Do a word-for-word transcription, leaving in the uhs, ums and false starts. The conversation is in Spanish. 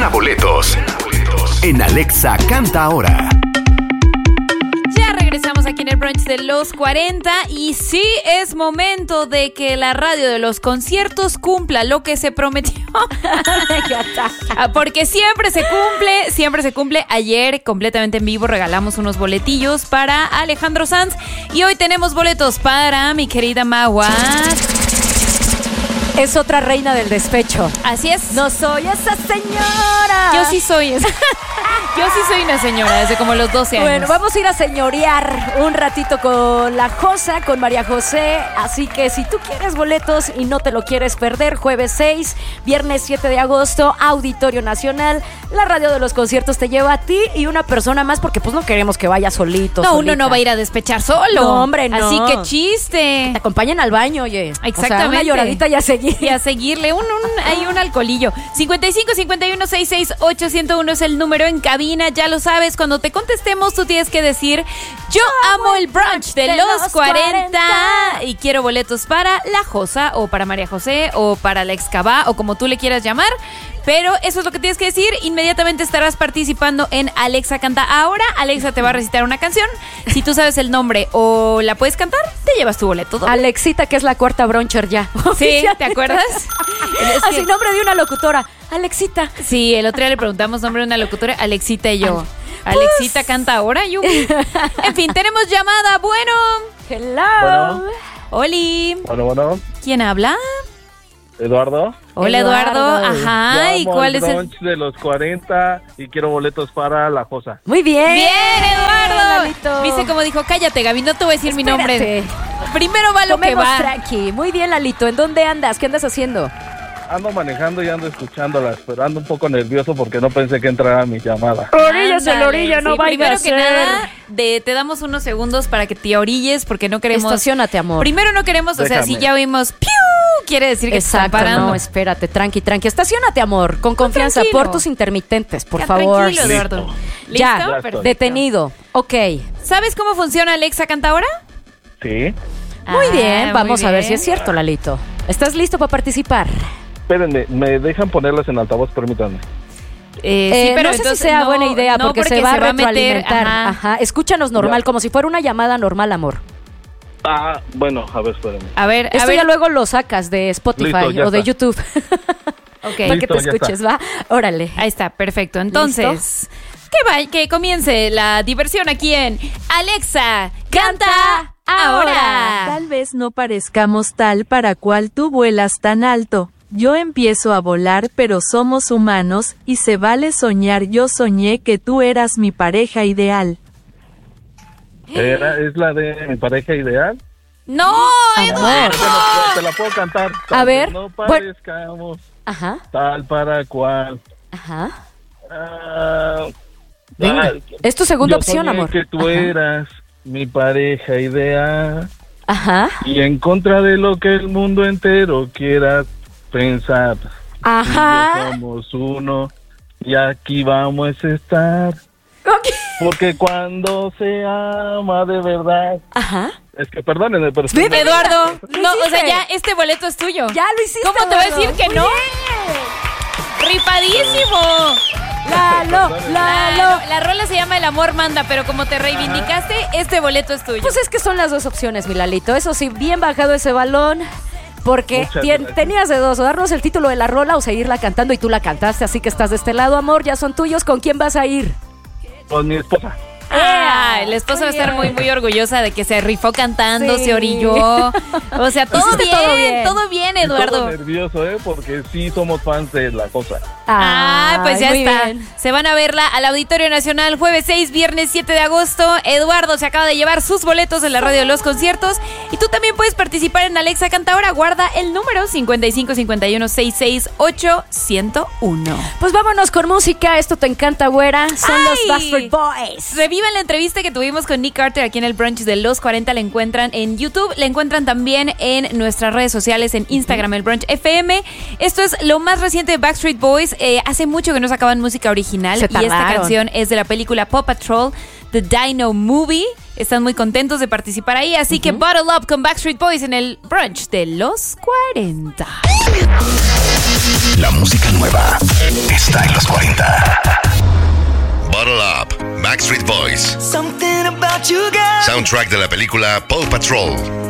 Gana boletos en Alexa Canta Ahora. Regresamos aquí en el brunch de los cuarenta y sí, es momento de que la radio de los conciertos cumpla lo que se prometió. Porque siempre se cumple, siempre se cumple. Ayer, completamente en vivo, regalamos unos boletillos para Alejandro Sanz y hoy tenemos boletos para mi querida Magua. Es otra reina del despecho. Así es. No soy esa señora. Yo sí soy esa. Yo sí soy una señora desde como los doce años. Bueno, vamos a ir a señorear un ratito con la Josa, con María José. Así que si tú quieres boletos y no te lo quieres perder, jueves seis, viernes siete de agosto, Auditorio Nacional. La radio de los conciertos te lleva a ti y una persona más porque pues no queremos que vaya solito. No, solita. uno no va a ir a despechar solo. No, hombre, no. Así que chiste. Te acompañan al baño, oye. Exactamente. O sea, una lloradita y a seguir. Y a seguirle. Un, un, hay un alcoholillo. cincuenta y cinco cincuenta y uno sesenta y seis ocho cero uno es el número en cabina. Ya lo sabes. Cuando te contestemos, tú tienes que decir: yo amo el brunch de, de los, los cuarenta, cuarenta y quiero boletos para la Josa o para María José o para la Excavá o como tú le quieras llamar. Pero eso es lo que tienes que decir. Inmediatamente estarás participando en Alexa Canta Ahora. Alexa te va a recitar una canción. Si tú sabes el nombre o la puedes cantar, te llevas tu boleto doble. Alexita, que es la cuarta bruncher ya. Sí, ¿te acuerdas? Es Así, que... nombre de una locutora. Alexita. Sí, el otro día le preguntamos nombre de una locutora. Alexita y yo. Al... Alexita pues... Canta Ahora, Yumi. En fin, tenemos llamada. Bueno. Hello. Bueno. Oli. Bueno, bueno. ¿Quién habla? Eduardo. Hola, Eduardo. Eduardo. Ajá. Yo ¿Y cuál el es el brunch de los cuarenta y quiero boletos para la Josa? Muy bien. Bien, Eduardo. Lalito. Viste como dijo, cállate, Gaby, no te voy a decir Espérate. mi nombre. Primero va lo Tomemos que va. tranqui. Muy bien, Lalito. ¿En dónde andas? ¿Qué andas haciendo? Ando manejando y ando escuchándolas, pero ando un poco nervioso porque no pensé que entrara mi llamada. Orillas en la orilla, no sí, vayas primero a que ser. nada, de, te damos unos segundos para que te orilles porque no queremos... Estaciónate, amor. Primero no queremos, o sea, Déjame. si ya oímos ¡piu! Quiere decir que Exacto, están parando. no, espérate, tranqui, tranqui. Estaciónate, amor, con confianza, tranquilo. por tus intermitentes, por Ya, favor. Tranquilo, Eduardo. Listo. ¿Listo? Ya, Ya Perfecto. detenido. Ok. ¿Sabes cómo funciona Alexa Canta Ahora? Sí. Muy Ah, bien, muy vamos a ver bien. si es cierto, Lalito. ¿Estás listo para participar? Espérenme, ¿me dejan ponerlas en altavoz? Permítanme. Eh, Eh, sí, pero no sé entonces si sea no, buena idea no, porque, se va a meter, retroalimentar. ajá. Ajá. Escúchanos normal, Ya. como si fuera una llamada normal, amor. Ah, bueno, a ver, espérenme. A ver, a Esto ver. ya luego lo sacas de Spotify Listo, ya o de está. YouTube. Ok. Para que Listo, te ya escuches, ¿va? Órale. Ahí está, perfecto. Entonces, que, va, que comience la diversión aquí en Alexa Canta Ahora. Tal vez no parezcamos tal para cual tú vuelas tan alto. Yo empiezo a volar, pero somos humanos, y se vale soñar. Yo soñé que tú eras mi pareja ideal. Era, ¿Es la de mi pareja ideal? No, Eduardo. Bueno, te la puedo cantar. Tal A vez ver, No bueno. parezcamos Ajá, tal para cual. ajá. Ah, Venga. ay, Es tu segunda yo opción, soñé amor. que tú Ajá. eras mi pareja ideal. Ajá. Y en contra de lo que el mundo entero quiera pensar. Ajá. tú y yo somos uno y aquí vamos a estar. Ok. Porque cuando se ama de verdad. Ajá. Es que perdónenme, pero. Ve, ve, Eduardo, Lo no, o sea, hiciste. ya este boleto es tuyo. Ya lo hiciste. ¿Cómo te voy a Eduardo. decir que Muy no? bien. ¡Rifadísimo! Lalo, La, Lalo. la rola se llama El amor manda, pero como te reivindicaste, este boleto es tuyo. Pues es que son las dos opciones, mi Lalito. Eso sí, bien bajado ese balón. Porque Muchas tien- gracias. tenías de dos, o darnos el título de la rola o seguirla cantando y tú la cantaste, así que estás de este lado, amor, ya son tuyos. ¿Con quién vas a ir? Con mi esposa. Ah, la esposa va a Muy estar muy, bien. muy orgullosa de que se rifó cantando, Sí. se orilló. O sea, todo Hiciste bien, todo bien. todo bien, Y todo Eduardo. nervioso, ¿eh? Porque sí somos fans de la cosa. Ah, pues ya Ay, muy está. bien. Se van a verla al Auditorio Nacional jueves seis, viernes siete de agosto. Eduardo se acaba de llevar sus boletos en la radio de los conciertos. Y tú también puedes participar en Alexa Canta Ahora. Guarda el número cincuenta y cinco cincuenta y uno sesenta y seis ocho cero uno. Pues vámonos con música. Esto te encanta, güera. Son ¡Ay! los Backstreet Boys. Revivan la entrevista que tuvimos con Nick Carter aquí en el brunch de los cuarenta. La encuentran en YouTube, la encuentran también en nuestras redes sociales, en Instagram, el brunch F M. Esto es lo más reciente de Backstreet Boys. Eh, hace mucho que no sacaban música original. Se Y esta tardaron. canción es de la película Paw Patrol, The Dino Movie. Están muy contentos de participar ahí, así que Bottle Up con Backstreet Boys en el brunch de los cuarenta. La música nueva está en los cuarenta. Backstreet Boys. Something about you, girl. Soundtrack de la película Paw Patrol.